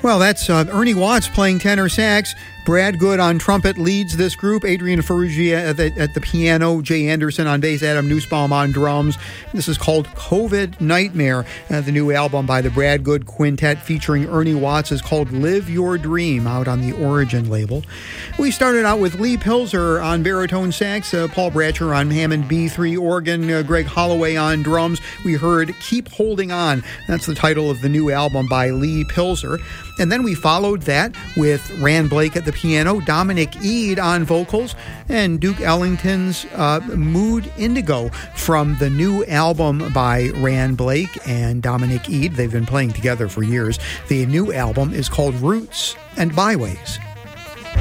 Well, that's Ernie Watts playing tenor sax. Brad Good on trumpet leads this group. Adrian Ferrugia at the piano. Jay Anderson on bass. Adam Nussbaum on drums. This is called COVID Nightmare. The new album by the Brad Good Quintet featuring Ernie Watts is called Live Your Dream, out on the Origin label. We started out with Lee Pilzer on baritone sax, Paul Bratcher on Hammond B3 organ, Greg Holloway on drums. We heard Keep Holding On. That's the title of the new album by Lee Pilzer. And then we followed that with Rand Blake at the piano, Dominic Eade on vocals, and Duke Ellington's Mood Indigo from the new album by Rand Blake and Dominic Eade. They've been playing together for years. The new album is called Roots and Byways.